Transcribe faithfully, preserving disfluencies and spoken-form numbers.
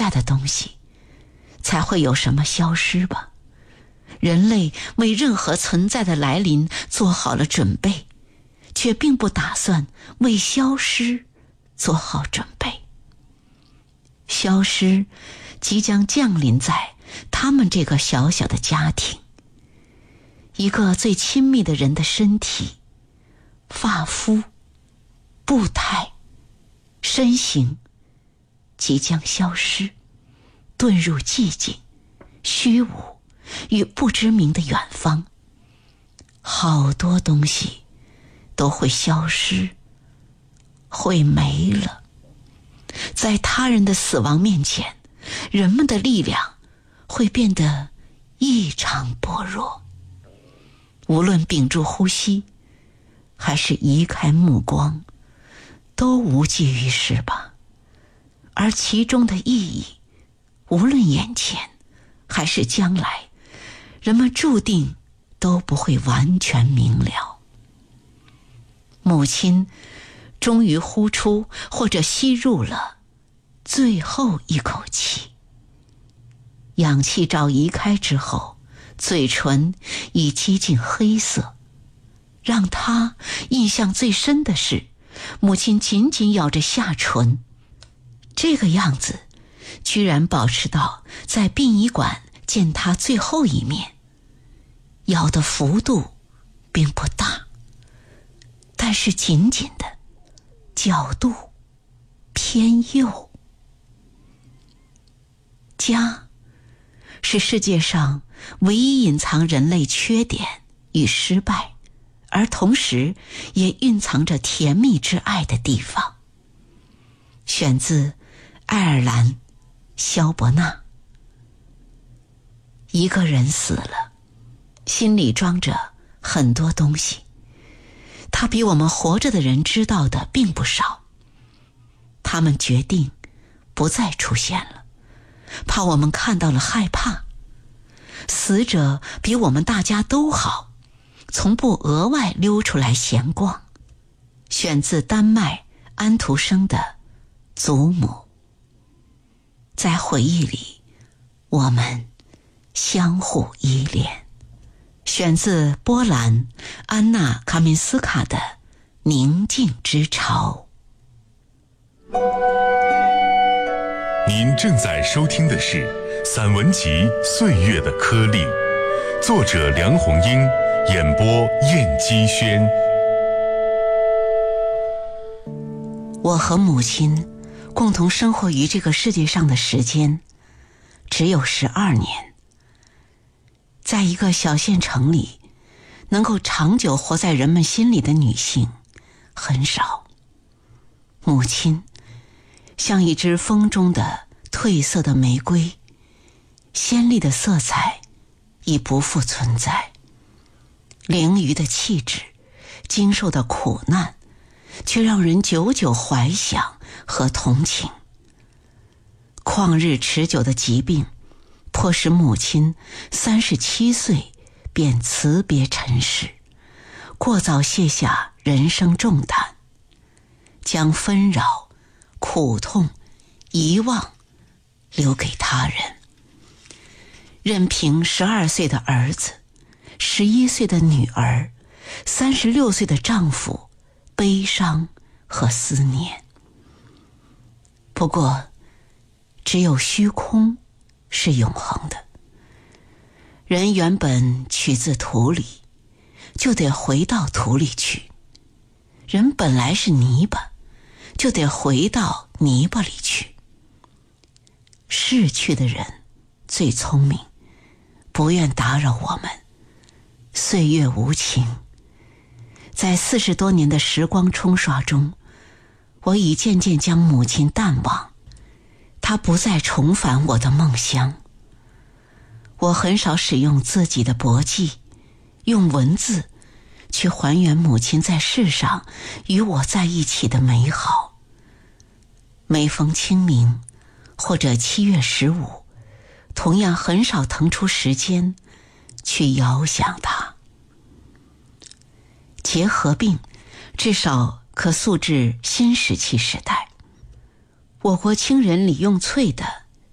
在的东西，才会有什么消失吧。人类为任何存在的来临做好了准备，却并不打算为消失做好准备。消失即将降临在他们这个小小的家庭，一个最亲密的人的身体、发肤、步态、身形即将消失，遁入寂静、虚无与不知名的远方。好多东西都会消失，会没了。在他人的死亡面前，人们的力量会变得异常薄弱。无论屏住呼吸，还是移开目光，都无济于事吧。而其中的意义，无论眼前还是将来，人们注定都不会完全明了。母亲终于呼出或者吸入了最后一口气，氧气罩移开之后，嘴唇已几近黑色。让他印象最深的是，母亲紧紧咬着下唇，这个样子居然保持到在殡仪馆见他最后一面。咬的幅度并不大，但是紧紧的，角度偏右。家是世界上唯一隐藏人类缺点与失败，而同时也蕴藏着甜蜜之爱的地方。选自爱尔兰萧伯纳。一个人死了，心里装着很多东西，他比我们活着的人知道的并不少。他们决定不再出现了，怕我们看到了害怕。死者比我们大家都好，从不额外溜出来闲逛。选自丹麦安徒生的《祖母》。在回忆里，我们相互依恋。选自波兰安娜卡明斯卡的《宁静之潮》。 您正在收听的是散文集《岁月的颗粒》，作者梁鸿英，演播燕姬轩。 我和母亲共同生活于这个世界上的时间只有十二年。在一个小县城里，能够长久活在人们心里的女性很少。母亲像一只风中的褪色的玫瑰，鲜丽的色彩已不复存在，凌余的气质，经受的苦难，却让人久久怀想和同情。旷日持久的疾病迫使母亲三十七岁便辞别尘世，过早卸下人生重担，将纷扰、苦痛、遗忘留给他人。任凭十二岁的儿子、十一岁的女儿、三十六岁的丈夫悲伤和思念。不过，只有虚空是永恒的。人原本取自土里，就得回到土里去；人本来是泥巴，就得回到泥巴里去。逝去的人最聪明，不愿打扰我们。岁月无情，在四十多年的时光冲刷中，我已渐渐将母亲淡忘，她不再重返我的梦乡。我很少使用自己的簿记，用文字去还原母亲在世上与我在一起的美好。每逢清明或者七月十五，同样很少腾出时间去遥想她。结核病至少可溯至新石器时代。我国清人李用粹的